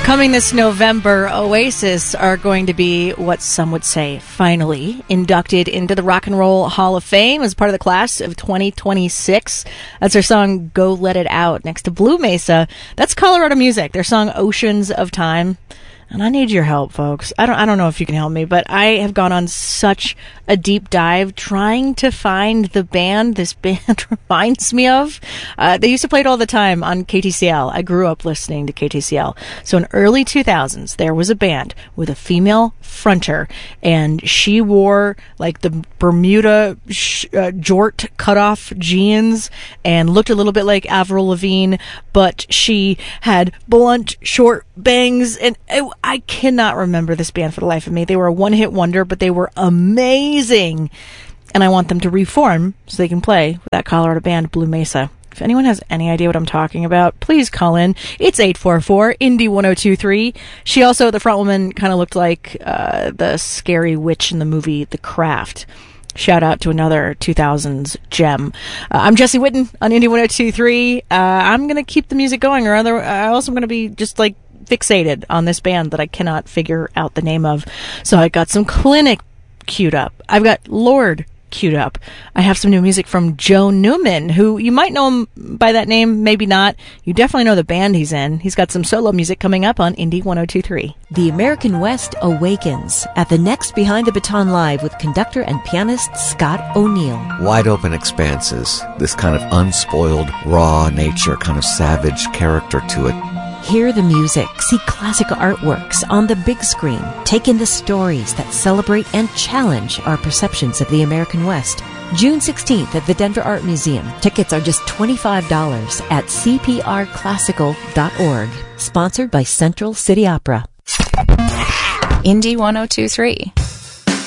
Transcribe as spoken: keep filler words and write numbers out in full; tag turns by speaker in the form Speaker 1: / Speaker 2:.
Speaker 1: Coming this November, Oasis are going to be what some would say finally inducted into the Rock and Roll Hall of Fame as part of the class of twenty twenty-six. That's their song Go Let It Out next to Blue Mesa. That's Colorado Music, their song Oceans of Time. And I need your help, folks. I don't I don't know if you can help me, but I have gone on such a deep dive trying to find the band this band reminds me of. Uh, they used to play it all the time on K T C L. I grew up listening to K T C L. So in early two thousands, there was a band with a female fronter, and she wore like the Bermuda sh- uh, jort cutoff jeans and looked a little bit like Avril Lavigne, but she had blunt, short bangs, and it, I cannot remember this band for the life of me. They were a one-hit wonder, but they were amazing. And I want them to reform so they can play with that Colorado band, Blue Mesa. If anyone has any idea what I'm talking about, please call in. It's eight four four, Indy one oh two three. She also, the front woman, kind of looked like uh, the scary witch in the movie The Craft. Shout out to another two thousands gem. Uh, I'm Jesse Whitten on Indy one oh two three. Uh, I'm going to keep the music going, or other, I also am going to be just like fixated on this band that I cannot figure out the name of. So I got some Clinic queued up. I've got Lord queued up. I have some new music from Joe Newman, who you might know him by that name, maybe not. You definitely know the band he's in. He's got some solo music coming up on Indy one oh two three.
Speaker 2: The American West awakens at the next Behind the Baton Live with conductor and pianist Scott O'Neill.
Speaker 3: Wide open expanses, this kind of unspoiled, raw nature, kind of savage character to it.
Speaker 2: Hear the music, see classic artworks on the big screen, take in the stories that celebrate and challenge our perceptions of the American West. June sixteenth at the Denver Art Museum. Tickets are just twenty-five dollars at c p r classical dot org. Sponsored by Central City Opera.
Speaker 4: Indy one oh two three.